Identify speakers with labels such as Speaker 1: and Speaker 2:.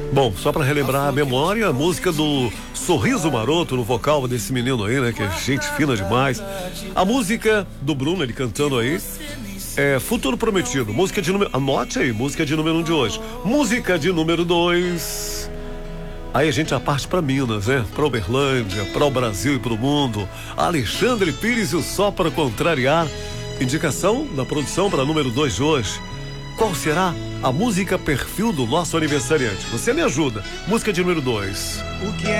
Speaker 1: Bom, só pra relembrar a memória, a música do Sorriso Maroto no vocal desse menino aí, né? Que é gente fina demais. A música do Bruno, ele cantando aí, é Futuro Prometido. Música de número... Anote aí, música de número 1 de hoje. Música de número 2. Aí a gente já parte pra Minas, né? Pra Uberlândia, pra o Brasil e pro mundo. Alexandre Pires e o Só Pra Contrariar. Indicação da produção para número 2 de hoje. Qual será a música perfil do nosso aniversariante? Você me ajuda. Música de número 2.